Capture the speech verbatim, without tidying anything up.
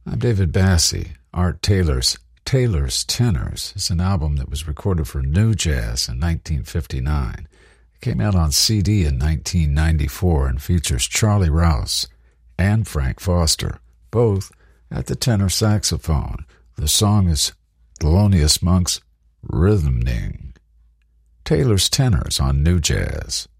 I'm David Bassie. Art Taylor's Taylor's Tenors is an album that was recorded for New Jazz in nineteen fifty-nine. It came out on C D in nineteen ninety-four and features Charlie Rouse and Frank Foster, both at the tenor saxophone. The song is Thelonious Monk's Rhythming. Taylor's Tenors on New Jazz.